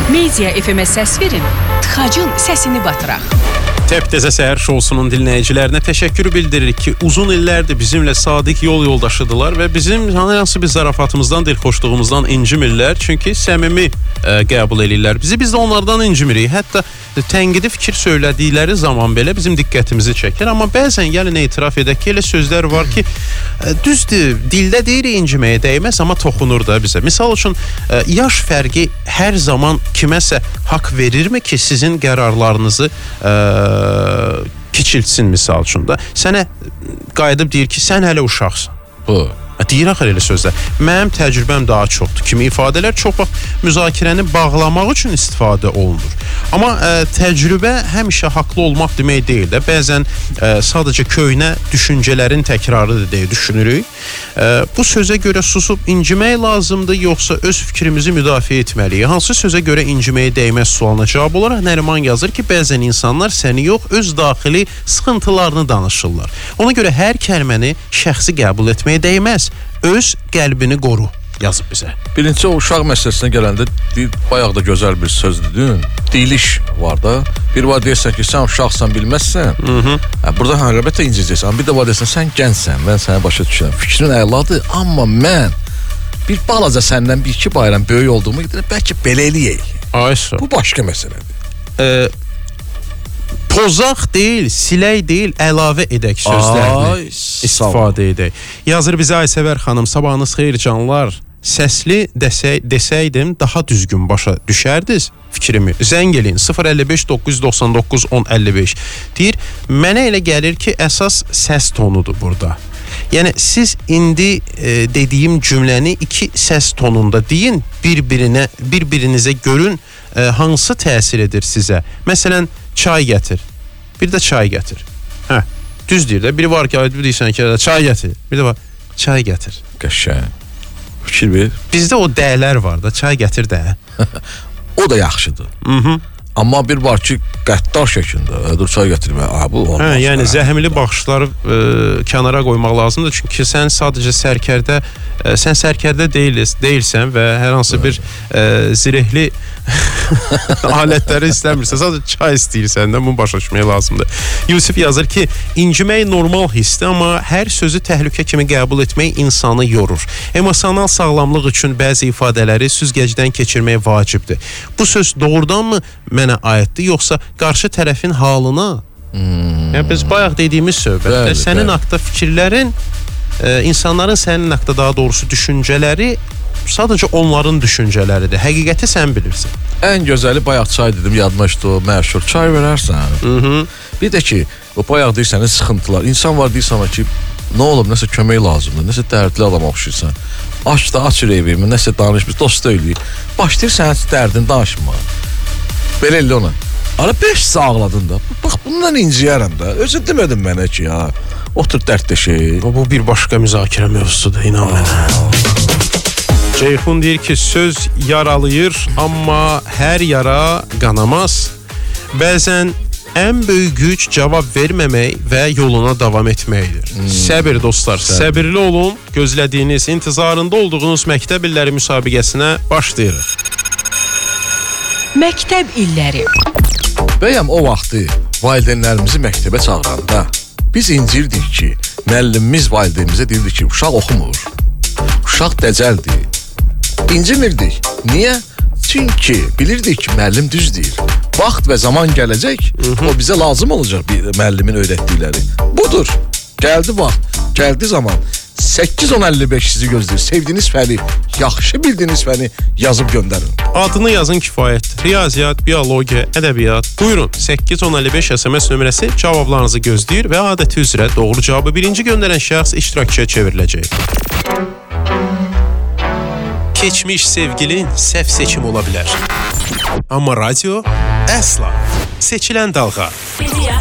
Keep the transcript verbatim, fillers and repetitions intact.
Media F M-ə səs verin, tıxacın səsini batıraq. Təptəzə Səhər şousunun dinləyicilərinə təşəkkür bildiririk ki, uzun illərdir bizimlə sadiq yol yoldaşıdılar və bizim hansı bir zarafatımızdan, dilxoşluğumuzdan incimirlər. Çünki səmimi ə, qəbul edirlər bizi. Biz də onlardan incimirik. Hətta tənqidi fikir söylədikləri zaman belə bizim diqqətimizi çəkir. Amma bəzən gəlin etiraf edək ki, elə sözlər var ki, ə, düzdür, dildə deyirik inciməyə dəyməz, amma toxunur da bizə. Misal üçün, ə, yaş fərqi hər zaman kiməsə haqq verirmi ki, sizin qərarlarınızı ə, kiçiltsin misal üçün da. Sənə qayıdıb deyir ki, sən hələ uşaqsan. Bu. Deyir axır elə sözlər. Mənim təcrübəm daha çoxdur. Kimi ifadələr çox vaxt müzakirəni bağlamaq üçün istifadə olunur. Amma ə, təcrübə həmişə haqlı olmaq demək deyil də. Bəzən ə, sadəcə köhnə düşüncələrin təkrarıdır deyə düşünürük. Ə, bu sözə görə susub incimək lazımdır, yoxsa öz fikrimizi müdafiə etməliyik? Hansı sözə görə inciməyə dəyməz sualına cavab olaraq Nəriman yazır ki, bəzən insanlar səni yox, öz daxili sıxıntılarını danışırlar. Ona görə hər kəlməni şəxsi qəbul etməyə dəyməz. Öz qəlbini qoru yazıb bizə. Birinci o uşaq məsələsinə gələndə bayaq da gözəl bir sözdür. Diliş var da. Bir var deyirsən ki, sən uşaqsan, bilməzsən. Hə, burada hə, əlbəttə incəcəksən. Bir də var deyirsən, sən gəncsən, mən səni başa düşürəm. Fikrin əladır, amma mən bir balaca səndən bir iki bayram böyük olduğumu gedirəm, bəlkə belə eləyək. Ayşə. Bu başqa məsələdir. Eee Pozaq deyil, silək deyil, əlavə edək sözlərini istifadə edək. Yazır bizə Aysəvər xanım, sabahınız xeyir canlar. Səsli desəy, desəydim daha düzgün başa düşərdiniz fikrimi. Zəng eləyin sıfır əlli beş doqquz yüz doxsan doqquz on əlli beş. Deyir, mənə elə gəlir ki, əsas səs tonudur burada. Yəni siz indi e, dediyim cümləni iki səs tonunda deyin, bir-birinə, bir-birinizə görün e, hansı təsir edir sizə. Məsələn, çay gətir. Bir də çay gətir. Hə, düz deyir də. Biri var ki, bir deyirsən ki, çay gətir. Bir də var, çay gətir. Qəşəng. Fikir ver. Bizdə o dəyələr var da, çay gətir də. O da yaxşıdır. Mhm. Amma bir var ki, qəddar şəklində, dur çay gətirmə. Ha, bu olmaz. Hə, yəni zəhmli baxışları e, kənara qoymaq lazımdır. Çünki sən sadəcə sərkərdə, e, sən sərkərdə deyil, deyilsən və hər hansı bir e, zirehli alətləri istəmirsən, sadəcə çay istəyirsən də, bunu başa düşmək lazımdır. Yusif yazır ki, incimək normal hissdir, amma hər sözü təhlükə kimi qəbul etmək insanı yorur. Emosional sağlamlıq üçün bəzi ifadələri süzgəcdən keçirmək vacibdir. Bu söz doğrudanmı mənə aiddir, yoxsa qarşı tərəfin halına? Hmm. Yəni biz bayaq dediyimiz söhbətdə bəli, sənin bəli. Haqda fikirlərin, e, insanların sənin haqda daha doğrusu düşüncələri sadəcə onların düşüncələridir. Həqiqəti sən bilirsən. Ən gözəli bayaq çay dedim, yadıma düşdü o məşhur çay verərsən. Hı-hı. Bir də ki, o bayaq deyirsən sıxıntılar. İnsan var deyirsən ki, nə olub, nəsə kömək lazımdır, nəsə dərdli adam oxşuyursan. Aç da aç ürəyimi, nəsə danış, biz dost deyilik. Başlayır sənin dərdin danışma. Belə elə ona. Ara beş sağladın da. Bax bundan inciyərəm də. Özü demədin mənə ki, ya. Otur dərdləşək. Bu bir başqa müzakirə mövzusudur, inan mənə. Ceyhun deyir ki, söz yaralayır, amma hər yara qanamaz. Bəzən ən böyük güc cavab verməmək və yoluna davam etməkdir. Hmm. Səbir dostlar, Səbir. səbirli olun. Gözlədiyiniz, intizarında olduğunuz məktəb illəri müsabiqəsinə başlayırıq. Məktəb illəri. Bəyəm o vaxtı valideynlərimizi məktəbə çağıranda biz incirdik ki, müəllimimiz valideynimizə deyirdi ki, uşaq oxumur, uşaq dəcəldir. İncimirdik. Niyə? Çünki bilirdik ki, müəllim düz deyir. Vaxt və zaman gələcək, Hı-hı. o bizə lazım olacaq bir müəllimin öyrətdikləri. Budur. Gəldi vaxt, gəldi zaman. səkkiz on əlli beş sizi gözləyir. Sevdiyiniz fəni, yaxşı bildiyiniz fəni yazıb göndərin. Adını yazın kifayətdir. Riyaziyyat, biologiya, ədəbiyyat. Buyurun, səkkiz on əlli beş S M S nömrəsi cavablarınızı gözləyir və adəti üzrə doğru cavabı birinci göndərən şəxs iştirakçıya çevriləcək. Keçmiş sevgilin səhv seçim ola bilər. Amma radio əsla seçilən dalğa.